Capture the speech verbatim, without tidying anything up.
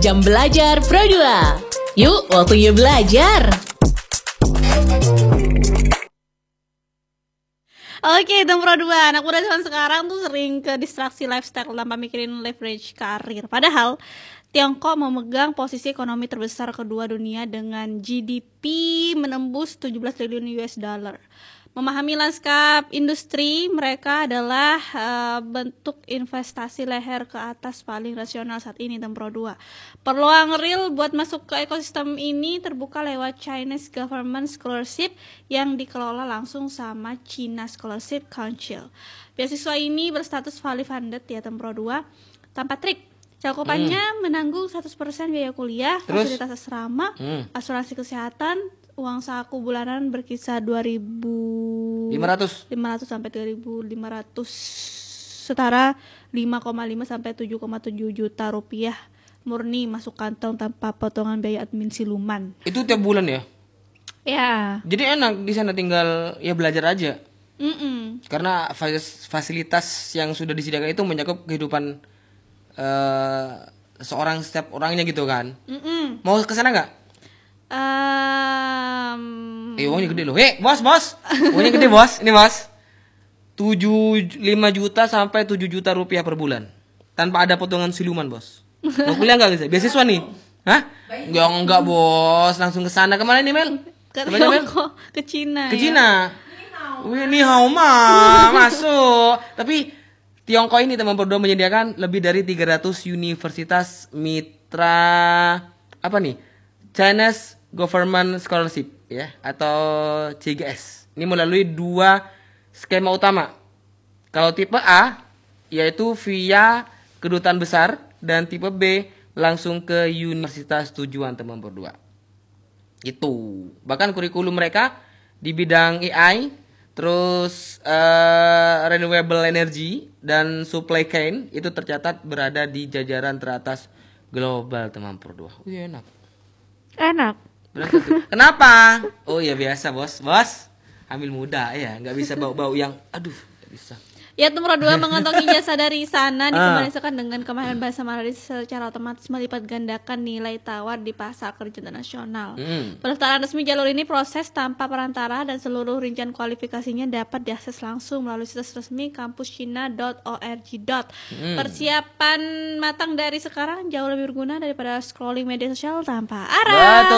Jam Belajar Pro dua. Yuk, waktunya belajar. Oke, Jam Pro dua. Anak muda zaman sekarang tuh sering ke distraksi lifestyle tanpa mikirin leverage karir. Padahal Tiongkok memegang posisi ekonomi terbesar kedua dunia dengan G D P menembus tujuh belas triliun U S dollar. Memahami lanskap industri mereka adalah uh, bentuk investasi leher ke atas paling rasional saat ini, Tem Pro dua. Peluang real buat masuk ke ekosistem ini terbuka lewat Chinese Government Scholarship yang dikelola langsung sama China Scholarship Council. Beasiswa ini berstatus fully funded ya, Tem Pro dua, tanpa trik. Cakupannya hmm. menanggung seratus persen biaya kuliah, Terus? fasilitas asrama, hmm. asuransi kesehatan, uang saku bulanan berkisar dua ribu lima ratus sampai dua ribu lima ratus, setara lima koma lima sampai tujuh koma tujuh juta rupiah murni masuk kantong tanpa potongan biaya admin siluman. Itu tiap bulan ya? Ya. Jadi enak di sana, tinggal ya belajar aja. Mm-mm. Karena fasilitas yang sudah disediakan itu mencakup kehidupan uh, seorang setiap orangnya gitu kan. Mm-mm. Mau ke sana nggak? Um, eh uangnya gede loh. Hei bos bos, uangnya gede bos. Ini bos, tujuh lima juta sampai tujuh juta rupiah per bulan tanpa ada potongan siluman bos. Mau kuliah nggak bisa? Beasiswa nih? Hah? Enggak enggak bos, langsung ke sana. Kemana nih Mel? Ke Tiongkok, ke Cina. Ke ya? Cina. Wih, ni hao ma masuk. Tapi Tiongkok ini teman berdua menyediakan lebih dari tiga ratus universitas mitra apa nih? Chinese Government Scholarship ya, atau C G S. Ini melalui dua skema utama. Kalau tipe A yaitu via kedutaan besar, dan tipe B langsung ke universitas tujuan teman berdua. Itu. Bahkan kurikulum mereka di bidang A I, terus uh, renewable energy dan supply chain itu tercatat berada di jajaran teratas global teman berdua. Wih, enak. Enak. Kenapa? Oh ya biasa bos, bos hamil muda ya, nggak bisa bau-bau yang, aduh, nggak bisa. Ya, Tem Pro dua mengantongi jasa dari sana dikombinasikan dengan kemahiran bahasa Mandarin secara otomatis melipat gandakan nilai tawar di pasar kerja internasional. Hmm. Pendaftaran resmi jalur ini proses tanpa perantara dan seluruh rincian kualifikasinya dapat diakses langsung melalui situs resmi kampuschina dot org. Hmm. Persiapan matang dari sekarang jauh lebih berguna daripada scrolling media sosial tanpa arah. Betul.